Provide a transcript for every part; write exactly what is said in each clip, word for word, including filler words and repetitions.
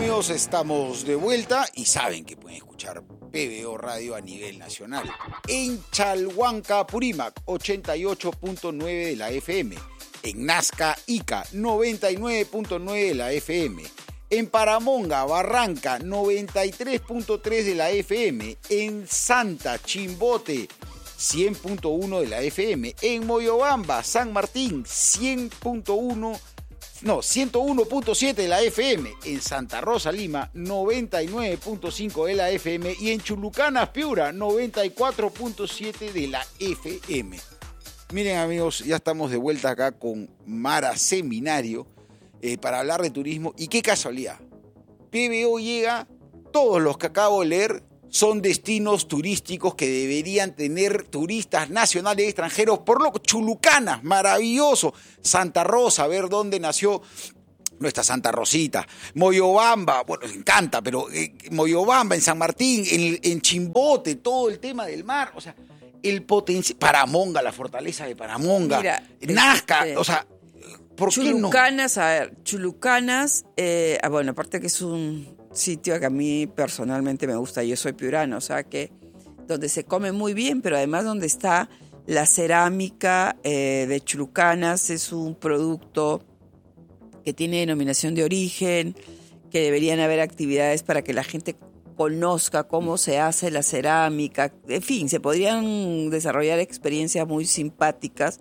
amigos? Estamos de vuelta y saben que pueden escuchar P B O Radio a nivel nacional. En Chalhuanca, Purímac, ochenta y ocho punto nueve de la F M. En Nazca, Ica, noventa y nueve punto nueve de la F M. En Paramonga, Barranca, noventa y tres punto tres de la F M. En Santa, Chimbote, cien punto uno de la F M. En Moyobamba, San Martín, cien punto uno, no, ciento uno punto siete de la F M. En Santa Rosa, Lima, noventa y nueve punto cinco de la F M. Y en Chulucanas, Piura, noventa y cuatro punto siete de la F M. Miren, amigos, ya estamos de vuelta acá con Mara Seminario eh, para hablar de turismo. Y qué casualidad, P B O llega, todos los que acabo de leer son destinos turísticos que deberían tener turistas nacionales y extranjeros. Por lo Chulucanas, maravilloso. Santa Rosa, a ver dónde nació nuestra Santa Rosita. Moyobamba, bueno, me encanta, pero eh, Moyobamba, en San Martín, en, en Chimbote, todo el tema del mar, o sea, el potencial. Paramonga, la fortaleza de Paramonga. Mira, Nazca, este, o sea, ¿por qué no? Chulucanas, a ver, Chulucanas, eh, bueno, aparte que es un sitio que a mí personalmente me gusta, yo soy piurana, o sea que donde se come muy bien, pero además donde está la cerámica eh, de Chulucanas, es un producto que tiene denominación de origen, que deberían haber actividades para que la gente conozca cómo se hace la cerámica, en fin, se podrían desarrollar experiencias muy simpáticas.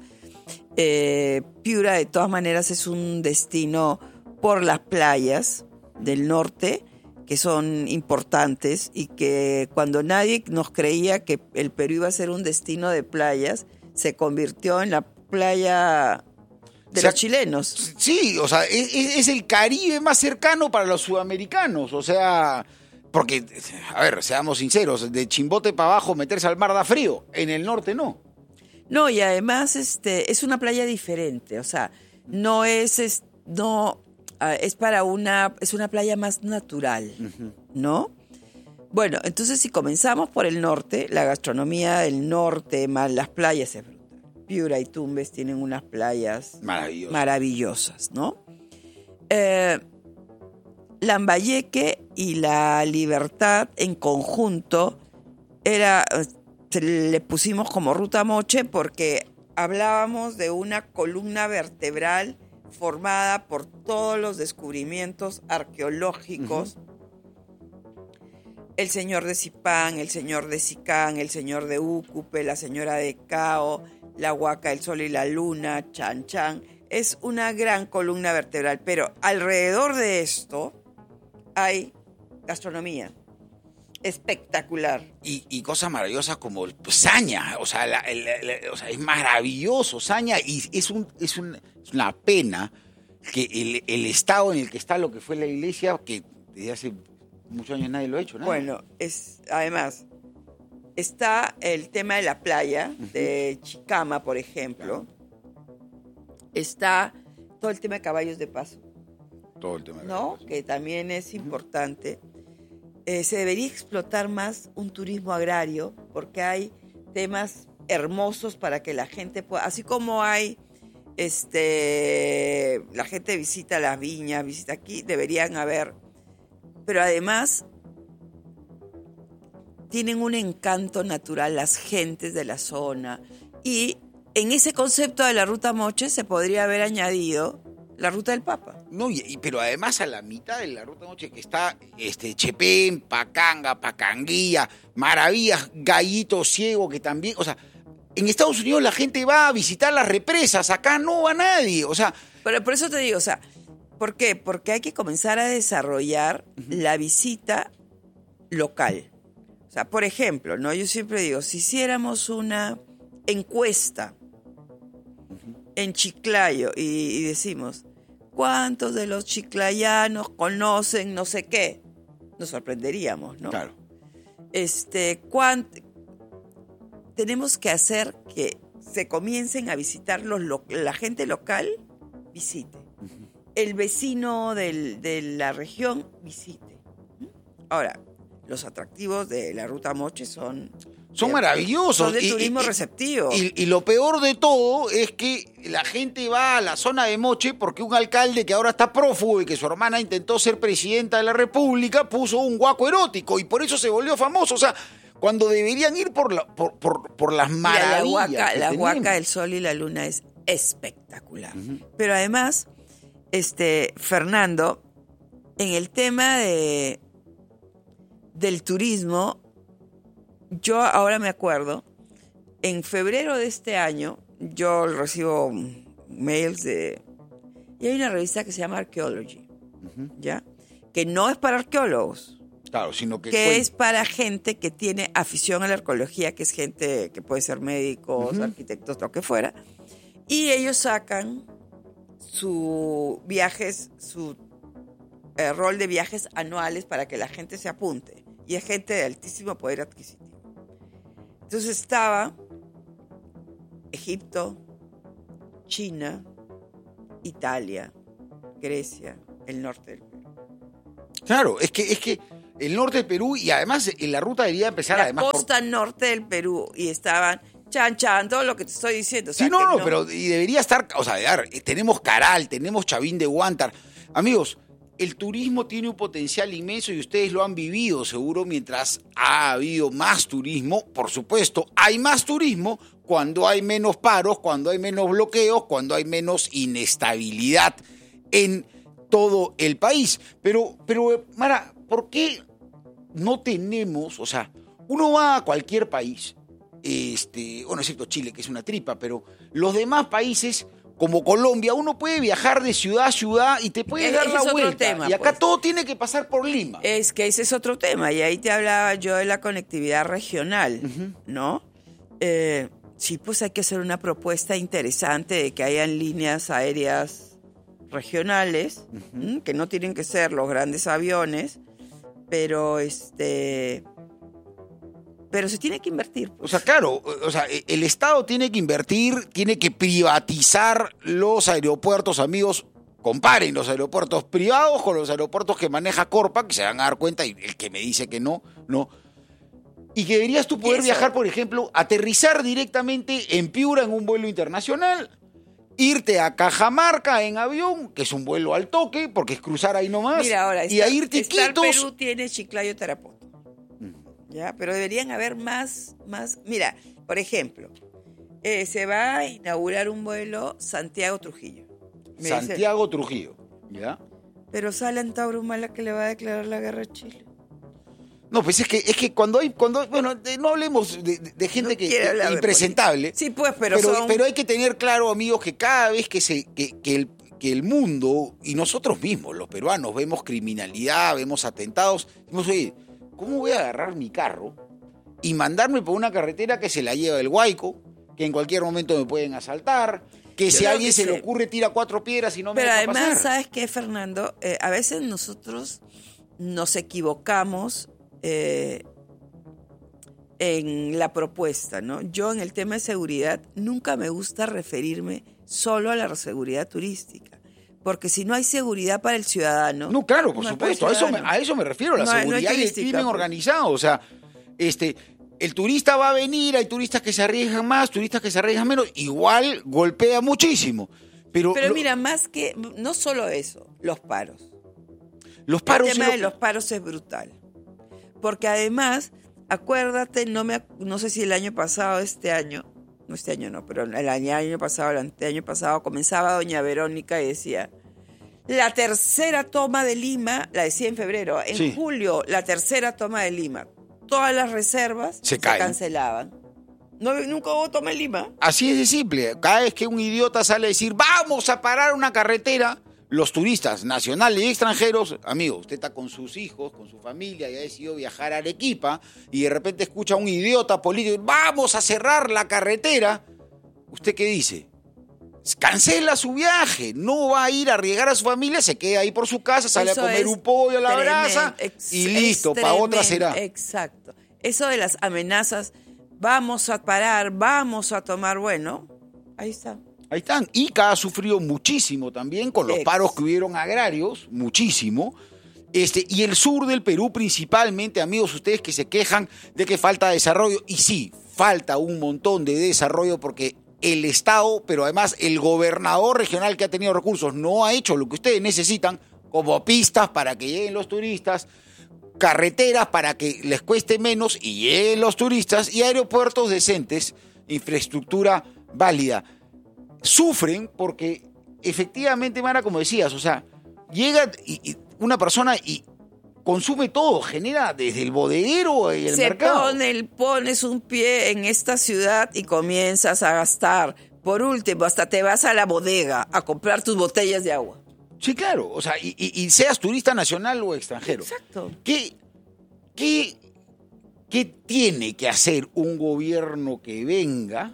Eh, Piura de todas maneras es un destino por las playas del norte, que son importantes y que cuando nadie nos creía que el Perú iba a ser un destino de playas, se convirtió en la playa de o sea, los chilenos. Sí, o sea, es, es el Caribe más cercano para los sudamericanos, o sea, porque, a ver, seamos sinceros, de Chimbote para abajo meterse al mar da frío, en el norte no. No, y además este, es una playa diferente, o sea, no es, es no... es para una, es una playa más natural, uh-huh. ¿no? Bueno, entonces si comenzamos por el norte, la gastronomía del norte más las playas es brutal. Piura y Tumbes tienen unas playas maravillosas, maravillosas, ¿no? Eh, Lambayeque y La Libertad en conjunto era, le pusimos como ruta moche porque hablábamos de una columna vertebral formada por todos los descubrimientos arqueológicos, uh-huh. el señor de Zipán, el señor de Sicán, el señor de Úcupe, la señora de Cao, la Huaca, el Sol y la Luna, Chan Chan. Es una gran columna vertebral, pero alrededor de esto hay gastronomía espectacular. Y, y cosas maravillosas como Saña, o sea, la, la, la, o sea, es maravilloso Saña, y es, un, es, un, es una pena que el, el estado en el que está lo que fue la iglesia, que desde hace muchos años nadie lo ha hecho, ¿no? Bueno, es, además, está el tema de la playa, uh-huh. de Chicama, por ejemplo, está todo el tema de caballos de paso. Todo el tema de ¿no? paso. Que también es importante. Eh, se debería explotar más un turismo agrario porque hay temas hermosos para que la gente pueda, así como hay, este, la gente visita las viñas, visita aquí, deberían haber, pero además tienen un encanto natural las gentes de la zona y en ese concepto de la ruta moche se podría haber añadido la ruta del Papa. No, y, y, pero además a la mitad de la ruta moche que está este, Chepén, Pacanga, Pacanguilla, Maravillas, Gallito Ciego, que también, o sea, en Estados Unidos la gente va a visitar las represas, acá no va nadie, o sea. Pero por eso te digo, o sea, ¿por qué? Porque hay que comenzar a desarrollar uh-huh. la visita local. O sea, por ejemplo, ¿no? Yo siempre digo, si hiciéramos una encuesta uh-huh. en Chiclayo y, y decimos, ¿cuántos de los chiclayanos conocen no sé qué? Nos sorprenderíamos, ¿no? Claro. Este, ¿cuánt- tenemos que hacer que se comiencen a visitar los lo- la gente local, visite. Uh-huh. El vecino del, de la región, visite. Ahora, los atractivos de la ruta moche son Son maravillosos. Son de y, turismo y, receptivo. Y, y lo peor de todo es que la gente va a la zona de Moche porque un alcalde que ahora está prófugo y que su hermana intentó ser presidenta de la República puso un guaco erótico y por eso se volvió famoso. O sea, cuando deberían ir por, la, por, por, por las maravillas. Mira, la huaca, que la tenemos. huaca, el sol y la luna es espectacular. Uh-huh. Pero además, este, Fernando, en el tema de, del turismo, yo ahora me acuerdo, en febrero de este año, yo recibo mails de... Y hay una revista que se llama Archaeology, uh-huh. ¿ya? Que no es para arqueólogos. Claro, sino que... Que cuenta. es para gente que tiene afición a la arqueología, que es gente que puede ser médicos, uh-huh. arquitectos, lo que fuera. Y ellos sacan su viajes, su eh, rol de viajes anuales para que la gente se apunte. Y es gente de altísimo poder adquisitivo. Entonces estaba Egipto, China, Italia, Grecia, el norte del Perú. Claro, es que, es que el norte del Perú y además en la ruta debería empezar la además costa por... norte del Perú y estaban chan chan, todo lo que te estoy diciendo. O sea, sí, no, no, no, pero y debería estar, o sea, a ver, tenemos Caral, tenemos Chavín de Huántar. Amigos, el turismo tiene un potencial inmenso y ustedes lo han vivido seguro mientras ha habido más turismo. Por supuesto, hay más turismo cuando hay menos paros, cuando hay menos bloqueos, cuando hay menos inestabilidad en todo el país. Pero, pero, Mara, ¿por qué no tenemos, o sea, uno va a cualquier país, este, bueno, excepto Chile, que es una tripa, pero los demás países... Como Colombia, uno puede viajar de ciudad a ciudad y te puede es, dar la es vuelta. Tema, y acá pues. todo tiene que pasar por Lima. Es que ese es otro tema. Y ahí te hablaba yo de la conectividad regional, uh-huh. ¿no? Eh, sí, pues hay que hacer una propuesta interesante de que hayan líneas aéreas regionales, uh-huh. que no tienen que ser los grandes aviones, pero este... Pero se tiene que invertir. Pues. O sea, claro, o sea, el Estado tiene que invertir, tiene que privatizar los aeropuertos, amigos. Comparen los aeropuertos privados con los aeropuertos que maneja Corpa, que se van a dar cuenta, y el que me dice que no, no. Y que deberías tú poder viajar, por ejemplo, aterrizar directamente en Piura en un vuelo internacional, irte a Cajamarca en avión, que es un vuelo al toque, porque es cruzar ahí nomás. Mira, ahora, y a irte Star Quitos. Perú tiene Chiclayo Tarapoto. ¿Ya? Pero deberían haber más, más. Mira, por ejemplo, eh, se va a inaugurar un vuelo Santiago-Trujillo. Santiago-Trujillo, ¿ya? Pero sale Antauro Humala que le va a declarar la guerra a Chile. No, pues es que es que cuando hay, cuando, bueno, de, no hablemos de, de gente no que es impresentable. Sí, pues, pero pero, son... pero hay que tener claro, amigos, que cada vez que se, que, que el que el mundo y nosotros mismos, los peruanos, vemos criminalidad, vemos atentados, decimos, oye, ¿cómo voy a agarrar mi carro y mandarme por una carretera que se la lleva el Huayco, que en cualquier momento me pueden asaltar, que Yo si a alguien se sé. le ocurre tira cuatro piedras y no me Pero deja además, pasar? ¿sabes qué, Fernando? Eh, a veces nosotros nos equivocamos eh, en la propuesta, ¿no? Yo en el tema de seguridad nunca me gusta referirme solo a la seguridad turística. Porque si no hay seguridad para el ciudadano... No, claro, por no supuesto, a eso, me, a eso me refiero, la no, seguridad no y el crimen pues. organizado. O sea, este, el turista va a venir, hay turistas que se arriesgan más, turistas que se arriesgan menos, igual golpea muchísimo. Pero, Pero lo, mira, más que, no solo eso, los paros. Los paros... El tema lo... de los paros es brutal. Porque además, acuérdate, no, me, no sé si el año pasado, este año... No este año no, pero el año, el año pasado, el año pasado, comenzaba doña Verónica y decía, la tercera toma de Lima, la decía en febrero, en sí. julio, la tercera toma de Lima, todas las reservas se, se cancelaban. No, nunca hubo toma en Lima. Así es de simple. Cada vez que un idiota sale a decir, vamos a parar una carretera, los turistas nacionales y extranjeros, amigo, usted está con sus hijos, con su familia, y ha decidido viajar a Arequipa, y de repente escucha a un idiota político, vamos a cerrar la carretera. ¿Usted qué dice? Cancela su viaje, no va a ir a arriesgar a su familia, se queda ahí por su casa, sale Eso a comer un pollo a la brasa, ex, y listo, para otra será. Exacto. Eso de las amenazas, vamos a parar, vamos a tomar, bueno, ahí está. Ahí están. Ica ha sufrido muchísimo también con los Ex. paros que hubieron agrarios, muchísimo. Este, y el sur del Perú principalmente, amigos, ustedes que se quejan de que falta desarrollo, y sí, falta un montón de desarrollo porque el Estado, pero además el gobernador regional que ha tenido recursos no ha hecho lo que ustedes necesitan, como pistas para que lleguen los turistas, carreteras para que les cueste menos y lleguen los turistas, y aeropuertos decentes, infraestructura válida. Sufren porque efectivamente, Mara, como decías, o sea, llega y, y una persona y consume todo, genera desde el bodeguero y el Se mercado. Pone el, pones un pie en esta ciudad y comienzas a gastar. Por último, hasta te vas a la bodega a comprar tus botellas de agua. Sí, claro, o sea, y, y, y seas turista nacional o extranjero. Exacto. ¿Qué, qué, qué tiene que hacer un gobierno que venga,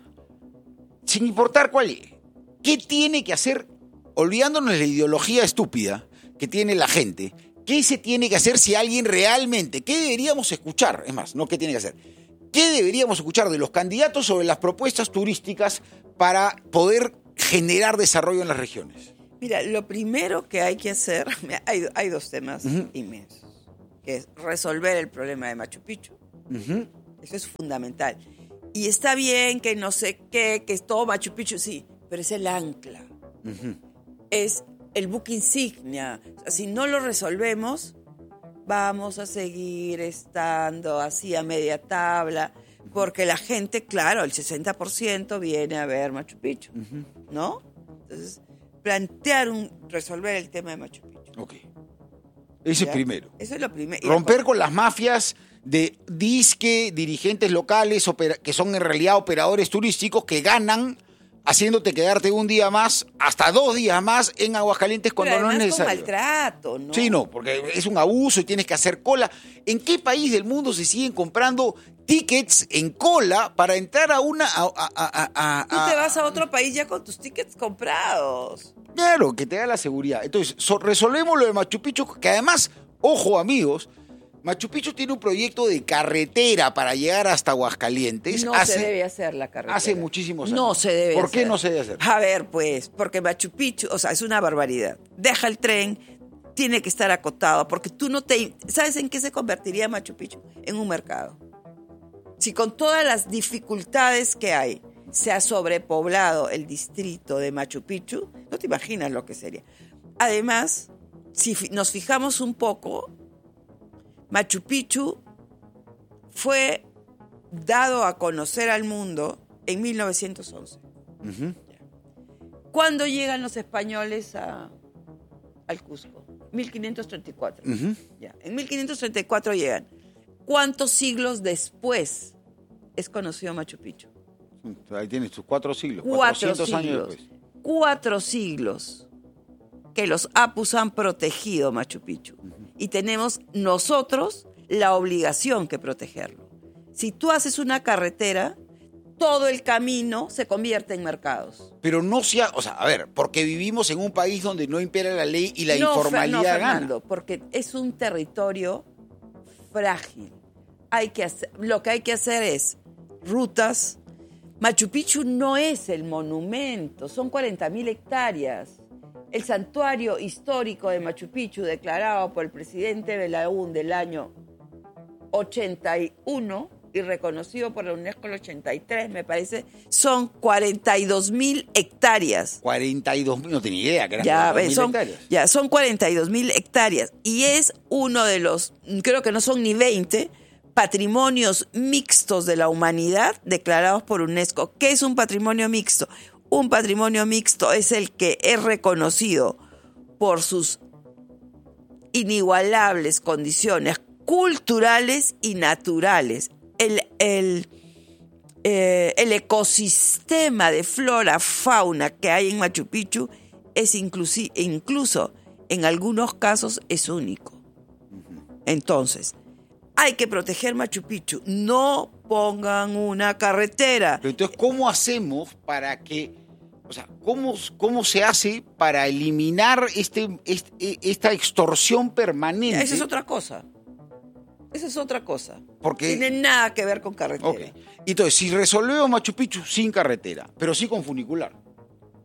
sin importar cuál es? ¿Qué tiene que hacer, olvidándonos de la ideología estúpida que tiene la gente? ¿Qué se tiene que hacer si alguien realmente, qué deberíamos escuchar? Es más, no qué tiene que hacer. ¿Qué deberíamos escuchar de los candidatos sobre las propuestas turísticas para poder generar desarrollo en las regiones? Mira, lo primero que hay que hacer, hay, hay dos temas uh-huh. inmensos, que es resolver el problema de Machu Picchu. Uh-huh. Eso es fundamental. Y está bien que no sé qué, que es todo Machu Picchu, sí, pero es el ancla. Uh-huh. Es el buque insignia. O sea, si no lo resolvemos, vamos a seguir estando así a media tabla, porque la gente, claro, el sesenta por ciento viene a ver Machu Picchu, uh-huh. ¿no? Entonces, plantear un, resolver el tema de Machu Picchu. Ok. Ese ¿Ya? es primero. Eso es lo primero. Romper la... con las mafias de disque dirigentes locales opera, que son en realidad operadores turísticos que ganan haciéndote quedarte un día más, hasta dos días más en Aguascalientes cuando no es necesario. Con maltrato, ¿no? Sí, no, porque es un abuso y tienes que hacer cola. ¿En qué país del mundo se siguen comprando tickets en cola para entrar a una... A, a, a, a, Tú te vas a otro país ya con tus tickets comprados. Claro, que te da la seguridad. Entonces, so, resolvemos lo de Machu Picchu, que además, ojo amigos, Machu Picchu tiene un proyecto de carretera para llegar hasta Aguascalientes. No hace, se debe hacer la carretera. Hace muchísimos años. No se debe ¿Por hacer. qué no se debe hacer? A ver, pues, porque Machu Picchu, o sea, es una barbaridad. Deja el tren, tiene que estar acotado, porque tú no te... ¿Sabes en qué se convertiría Machu Picchu? En un mercado. Si con todas las dificultades que hay se ha sobrepoblado el distrito de Machu Picchu, no te imaginas lo que sería. Además, si nos fijamos un poco, Machu Picchu fue dado a conocer al mundo en mil novecientos once. Uh-huh. ¿Cuándo llegan los españoles a, al Cusco? mil quinientos treinta y cuatro. Uh-huh. Ya. En mil quinientos treinta y cuatro llegan. ¿Cuántos siglos después es conocido Machu Picchu? Ahí tienes tus cuatro siglos. Cuatro siglos. Años después. Cuatro siglos que los Apus han protegido Machu Picchu. Uh-huh. Y tenemos nosotros la obligación que protegerlo. Si tú haces una carretera, todo el camino se convierte en mercados. Pero no sea, o sea, a ver, porque vivimos en un país donde no impera la ley y la no, informalidad no, Fernando, gana. Porque es un territorio frágil. Hay que hacer, lo que hay que hacer es rutas. Machu Picchu no es el monumento, son cuarenta mil hectáreas. El santuario histórico de Machu Picchu, declarado por el presidente Belaún del año ochenta y uno y reconocido por la UNESCO en el ochenta y tres, me parece, son cuarenta y dos mil hectáreas. cuarenta y dos mil, no tenía idea que eran ya, cuarenta y dos mil son, hectáreas. Ya, son cuarenta y dos mil hectáreas. Y es uno de los, creo que no son ni veinte, patrimonios mixtos de la humanidad declarados por UNESCO. ¿Qué es un patrimonio mixto? Un patrimonio mixto es el que es reconocido por sus inigualables condiciones culturales y naturales. El, el, eh, el ecosistema de flora, fauna que hay en Machu Picchu es inclusi- incluso en algunos casos es único. Entonces, hay que proteger Machu Picchu. No pongan una carretera. Pero entonces, ¿cómo hacemos para que, o sea, cómo, cómo se hace para eliminar este, este, esta extorsión permanente? Esa es otra cosa. Esa es otra cosa. Porque tiene nada que ver con carretera. Okay. Entonces, si resolvemos Machu Picchu sin carretera, pero sí con funicular.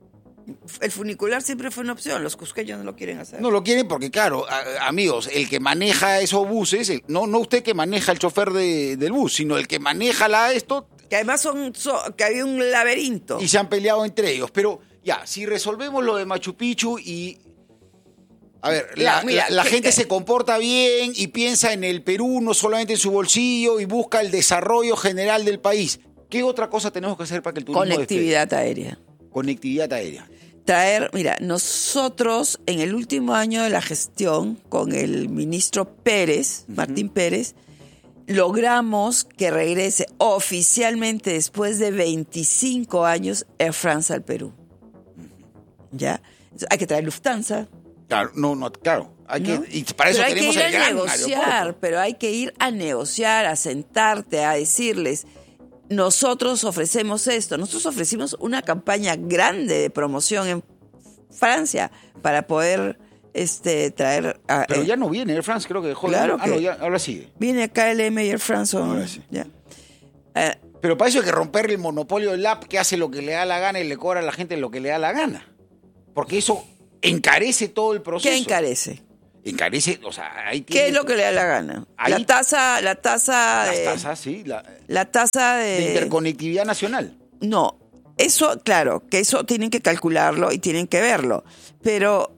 El funicular siempre fue una opción, los cusqueños no lo quieren hacer. No lo quieren porque, claro, a, amigos, el que maneja esos buses, el, no, no usted que maneja el chofer de, del bus, sino el que maneja la esto. Que además son, son que había un laberinto. Y se han peleado entre ellos. Pero ya, si resolvemos lo de Machu Picchu y... A ver, Ya, la, mira, la, la que- gente que- se comporta bien y piensa en el Perú, no solamente en su bolsillo, y busca el desarrollo general del país. ¿Qué otra cosa tenemos que hacer para que el turismo Conectividad aérea. despegue? Conectividad aérea. Traer, mira, nosotros en el último año de la gestión con el ministro Pérez, uh-huh. Martín Pérez, logramos que regrese oficialmente después de veinticinco años Air France al Perú. Uh-huh. ¿Ya? Entonces, hay que traer Lufthansa. Claro, no, no, claro. Hay ¿No? que, y para eso pero hay tenemos que ir el a gran negociar, aeropuerto. pero hay que ir a negociar, a sentarte, a decirles, nosotros ofrecemos esto. Nosotros ofrecimos una campaña grande de promoción en Francia para poder este, traer... A, Pero eh, ya no viene Air France, creo que dejó. Claro ah, que- no, ya, ahora sigue. Viene K L M y Air France. ¿o no? Ahora sí. Ya. Eh, Pero para eso hay que romper el monopolio del app que hace lo que le da la gana y le cobra a la gente lo que le da la gana. Porque eso encarece todo el proceso. ¿Qué encarece? Encarece, o sea, ahí ¿Qué tiene es lo que le da la gana? Ahí- La tasa, la tasa las de, tasas, sí, la, la tasa de, de interconectividad nacional. No, eso, claro, que eso tienen que calcularlo y tienen que verlo, pero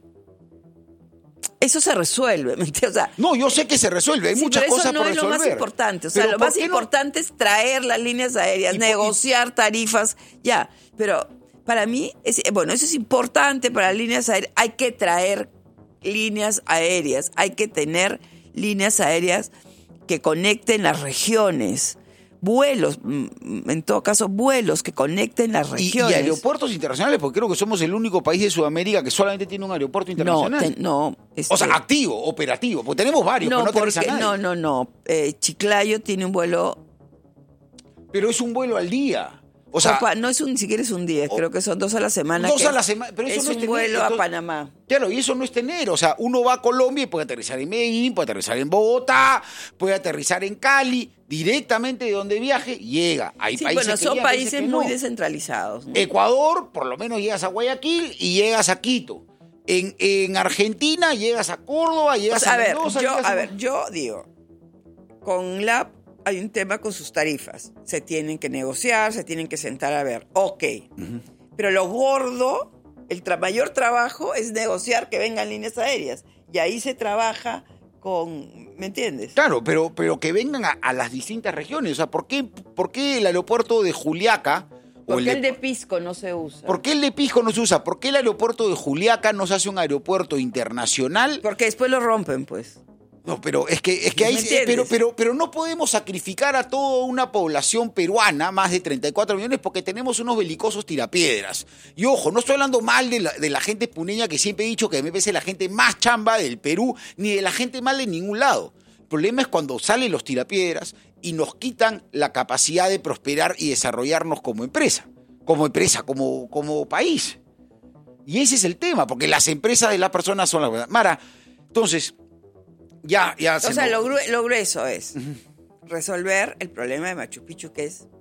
eso se resuelve, ¿me entiendes? O sea, No, yo sé que se resuelve, hay sí, muchas pero eso cosas no por es resolver. lo más importante. O sea, Pero lo ¿por más qué no? importante es traer las líneas aéreas, Y por- negociar tarifas, ya. Pero para mí, es, bueno, eso es importante para las líneas aéreas. Hay que traer líneas aéreas, hay que tener líneas aéreas que conecten las regiones. Vuelos, mm, en todo caso, vuelos que conecten las Y, regiones. y aeropuertos internacionales, porque creo que somos el único país de Sudamérica que solamente tiene un aeropuerto No, internacional. te- no. este- O sea, activo, operativo, porque tenemos varios, no, pero no aterriza porque, nadie. no, no, no. Eh, Chiclayo tiene un vuelo. Pero es un vuelo al día. O sea, Opa, no es un, ni siquiera es un día, o- creo que son dos a la semana. dos que a la semana, pero eso es no es un tener, vuelo a entonces- Panamá. claro, y eso no es tener. O sea, uno va a Colombia y puede aterrizar en Medellín, puede aterrizar en Bogotá, puede aterrizar en Cali, directamente de donde viaje, llega. Hay Sí, países bueno, que son llegan, países países que muy no. descentralizados, ¿no? Ecuador, por lo menos llegas a Guayaquil y llegas a Quito. En, en Argentina llegas a Córdoba, O llegas sea, a a ver, Mendoza. yo, llegas a ver, yo digo, con la hay un tema con sus tarifas. Se tienen que negociar, se tienen que sentar a ver. Ok. Ujú. Pero lo gordo, el tra- mayor trabajo es negociar que vengan líneas aéreas. Y ahí se trabaja con, ¿me entiendes? Claro, pero, pero que vengan a, a las distintas regiones. O sea, ¿por qué, por qué el aeropuerto de Juliaca o Porque el el de, de Pisco no se usa. ¿por qué el de Pisco no se usa? ¿Por qué el aeropuerto de Juliaca no se hace un aeropuerto internacional? Porque después lo rompen, pues. No, pero es que, es que ¿Me ahí, entiendes? pero, pero, pero no podemos sacrificar a toda una población peruana, más de treinta y cuatro millones, porque tenemos unos belicosos tirapiedras. Y ojo, no estoy hablando mal de la, de la gente puneña, que siempre he dicho que me parece la gente más chamba del Perú, ni de la gente mal de ningún lado. El problema es cuando salen los tirapiedras y nos quitan la capacidad de prosperar y desarrollarnos como empresa, como empresa, como, como país. Y ese es el tema, porque las empresas de las personas son las... Mara, entonces... Ya, ya O se sea, nos- lo, gru- lo grueso es resolver el problema de Machu Picchu, que es,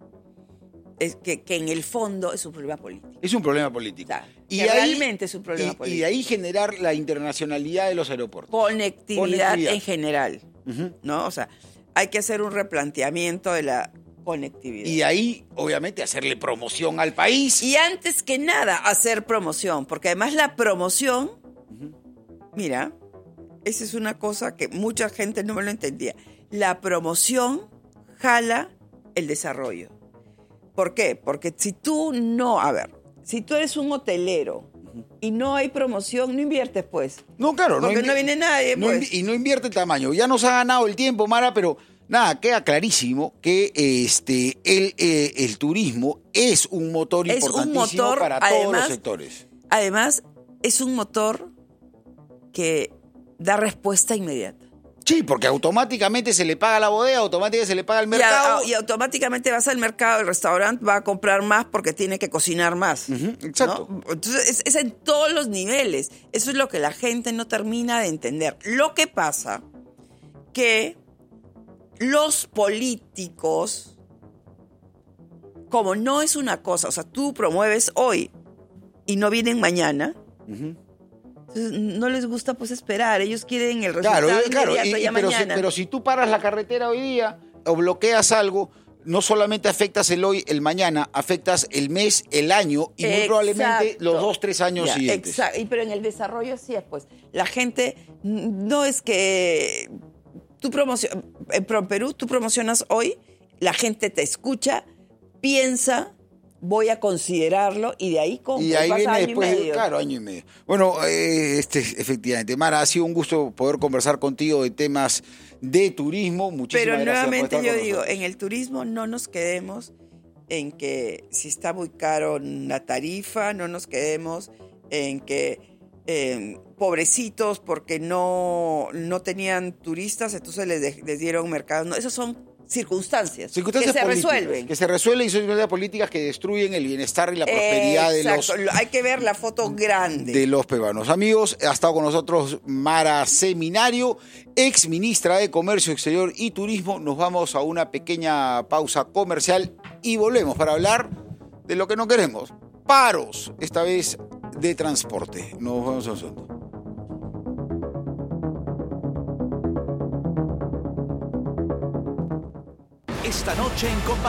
es que, que en el fondo es un problema político. Es un problema O político. sea, Y que de ahí- realmente es un problema y, político. y de ahí generar la internacionalidad de los aeropuertos. Conectividad, Conectividad. en general, Ujú. ¿no? O sea, hay que hacer un replanteamiento de la conectividad. Y de ahí, obviamente, hacerle promoción al país. Y antes que nada, hacer promoción, porque además la promoción, mira, esa es una cosa que mucha gente no me lo entendía. La promoción jala el desarrollo. ¿Por qué? Porque si tú no, a ver, si tú eres un hotelero y no hay promoción, no inviertes, pues. No, claro. Porque invi- no viene nadie, no pues. invi- y no invierte el tamaño. Ya nos ha ganado el tiempo, Mara, pero nada, queda clarísimo que este el, eh, el turismo es un motor Es un importantísimo motor, para todos además- los sectores. Además, es un motor que da respuesta inmediata. Sí, porque automáticamente se le paga la bodega, automáticamente se le paga el Y, mercado. a- y automáticamente vas al mercado, el restaurante va a comprar más porque tiene que cocinar más. Ujú, exacto. ¿no? Entonces, es, es en todos los niveles. Eso es lo que la gente no termina de entender. Lo que pasa que los políticos, como no es una cosa, o sea, tú promueves hoy y no vienen mañana. Uh-huh. Entonces, no les gusta pues esperar, ellos quieren el resultado claro, inmediato claro, y, ya pero, mañana. Si, pero si tú paras la carretera hoy día o bloqueas algo, no solamente afectas el hoy, el mañana, afectas el mes, el año y muy Exacto. probablemente los dos, tres años ya, siguientes. Exacto, y pero en el desarrollo sí es, pues, la gente no es que tú promocionas, en Perú tú promocionas hoy, la gente te escucha, piensa, voy a considerarlo y de ahí compro. Y ahí pasa viene año después, y medio. claro, año y medio. Bueno, eh, este, efectivamente, Mara, ha sido un gusto poder conversar contigo de temas de turismo. Muchísimas Pero gracias por nuevamente estar yo con digo, nosotros. en el turismo no nos quedemos en que si está muy caro la tarifa, no nos quedemos en que eh, pobrecitos porque no, no tenían turistas, entonces les, de, les dieron mercados. No, esas son circunstancias, Circunstancias que se políticas, resuelven. Que se resuelven y son circunstancias políticas que destruyen el bienestar y la prosperidad de los, Exacto, hay que ver la foto grande. de los peruanos. Amigos, ha estado con nosotros Mara Seminario, ex ministra de Comercio Exterior y Turismo. Nos vamos a una pequeña pausa comercial y volvemos para hablar de lo que no queremos. Paros, esta vez de transporte. Nos vemos a un segundo. Esta noche en Combate.